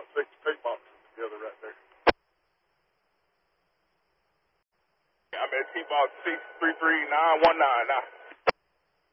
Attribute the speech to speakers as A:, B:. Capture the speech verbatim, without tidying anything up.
A: six tape boxes together right there. I'm at T-Box six three three nine one nine now.